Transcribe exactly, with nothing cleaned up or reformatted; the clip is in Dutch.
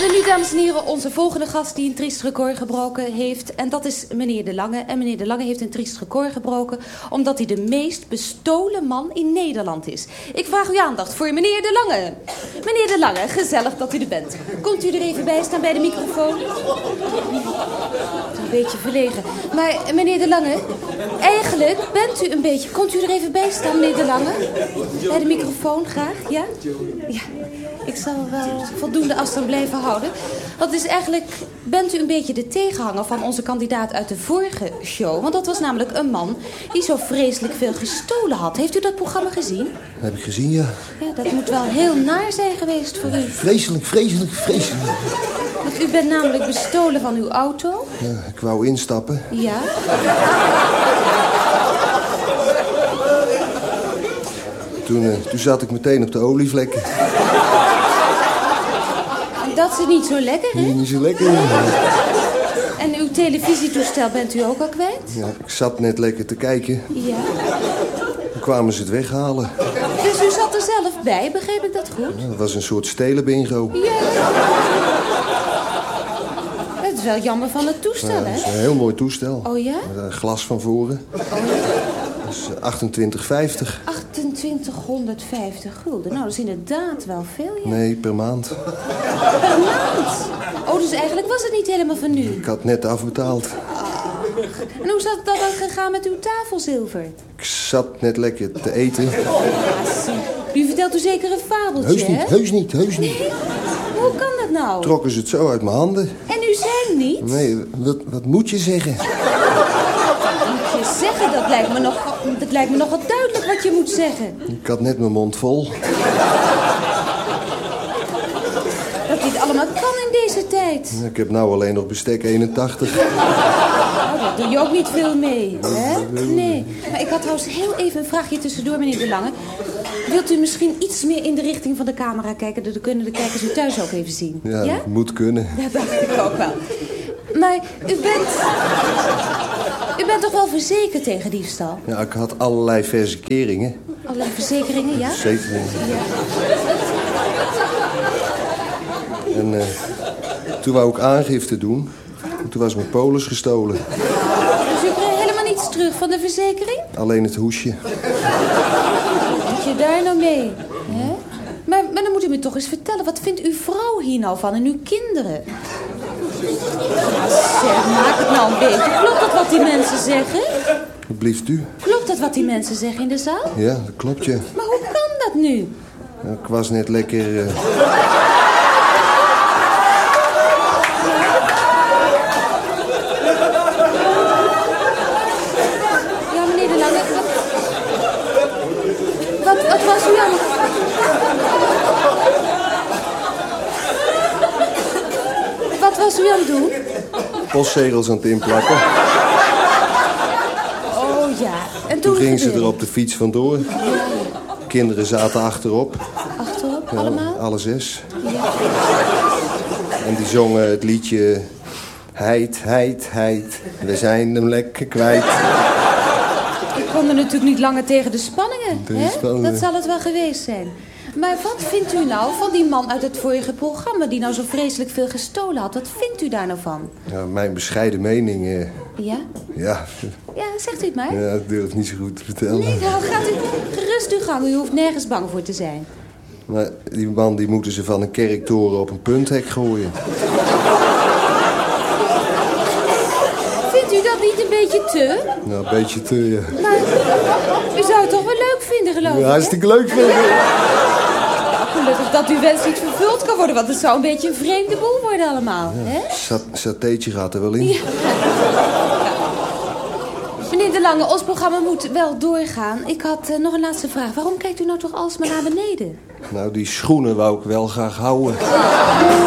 En nu, dames en heren, onze volgende gast die een triest record gebroken heeft. En dat is meneer De Lange. En meneer De Lange heeft een triest record gebroken omdat hij de meest bestolen man in Nederland is. Ik vraag uw aandacht voor meneer De Lange. Meneer De Lange, gezellig dat u er bent. Komt u er even bij staan bij de microfoon? Een beetje verlegen. Maar meneer De Lange, eigenlijk bent u een beetje... Komt u er even bij staan, meneer De Lange? Bij de microfoon, graag, ja? Ja. Ik zal wel voldoende afstand blijven houden. Dat is eigenlijk... Bent u een beetje de tegenhanger van onze kandidaat uit de vorige show? Want dat was namelijk een man die zo vreselijk veel gestolen had. Heeft u dat programma gezien? Dat heb ik gezien, ja. Ja, dat moet wel heel naar zijn geweest voor u. Vreselijk, vreselijk, vreselijk. Want u bent namelijk bestolen van uw auto. Ja, ik wou instappen. Ja. Toen, uh, toen zat ik meteen op de olievlekken. Dat is niet zo lekker, hè? Niet zo lekker. En uw televisietoestel bent u ook al kwijt? Ja, ik zat net lekker te kijken. Ja. Toen kwamen ze het weghalen. Dus u zat er zelf bij, begreep ik dat goed? Ja, dat was een soort stelen bingo. Ja. Het is wel jammer van het toestel, Ja, hè? dat is een heel mooi toestel. Oh ja? Met een glas van voren. Oh ja? Dat is achtentwintig vijftig. achtentwintighonderdvijftig gulden. Nou, dat is inderdaad wel veel, ja. Nee, per maand. Per maand? Oh, dus eigenlijk was het niet helemaal van nu. Ik had net afbetaald. En hoe zat dat dan gegaan met uw tafelzilver? Ik zat net lekker te eten. Ja, zie. U vertelt u zeker een fabeltje, Heus niet, hè? heus niet, heus niet. Nee? Hoe kan dat nou? Trokken ze het zo uit mijn handen. En u zei niet? Nee, wat, wat moet je zeggen? Moet je zeggen, dat lijkt me nog, dat lijkt me nogal duidelijk wat je moet zeggen. Ik had net mijn mond vol. Dat dit allemaal kan in deze tijd. Ik heb nou alleen nog bestek eenentachtig. Nou, daar doe je ook niet veel mee, hè? Nee. Maar ik had trouwens heel even een vraagje tussendoor, meneer De Lange. Wilt u misschien iets meer in de richting van de camera kijken? Dan kunnen de kijkers u thuis ook even zien. Ja, Ja? dat moet kunnen. Dat dacht ik ook wel. Maar u bent... U bent toch wel verzekerd tegen diefstal? Ja, ik had allerlei verzekeringen. Allerlei verzekeringen, ja? Verzekeringen. Ja. En uh, toen wou ik aangifte doen. En toen was mijn polis gestolen. Dus u kreeg helemaal niets terug van de verzekering? Alleen het hoesje. Moet je daar nou mee? Hè? Maar, maar dan moet u me toch eens vertellen. Wat vindt uw vrouw hier nou van en uw kinderen? Ja, zeg, maak het nou een beetje. Klopt dat wat die mensen zeggen? Wat blieft u? Klopt dat wat die mensen zeggen in de zaal? Ja, dat klopt, ja. Maar hoe kan dat nu? Ja, ik was net lekker... Uh... Ja, meneer De Lange. Wat, wat was u aan... Wat was u aan het doen? postzegels aan het inplakken. Oh ja. En toen, Toen ging ze gebeurde er op de fiets vandoor. Kinderen zaten achterop. Achterop, Ja, allemaal? alle zes. Ja. En die zongen het liedje... Heid, heid, heid. We zijn hem lekker kwijt. Ik kon er natuurlijk niet langer tegen de spanningen. De hè? spanningen. Dat zal het wel geweest zijn. Maar wat vindt u nou van die man uit het vorige programma... die nou zo vreselijk veel gestolen had? Wat vindt u daar nou van? Ja, mijn bescheiden mening... Eh, Ja? ja, Ja, zegt u het maar. ja, ik durf niet zo goed te vertellen. Nee, nou gaat u gerust uw gang. U hoeft nergens bang voor te zijn. Maar die man die moeten ze van een kerktoren op een punthek gooien. Vindt u dat niet een beetje te? Nou, een beetje te, ja. Maar u zou het toch wel leuk vinden, geloof ik, Ja, hè? hartstikke leuk vinden. Nou, gelukkig dat uw wens niet vervuld kan worden... want het zou een beetje een vreemde boel worden allemaal, hè? Sat satéetje gaat er wel in. Ja. Meneer De Lange, ons programma moet wel doorgaan. Ik had uh, nog een laatste vraag. Waarom kijkt u nou toch alsmaar naar beneden? Nou, die schoenen wou ik wel graag houden.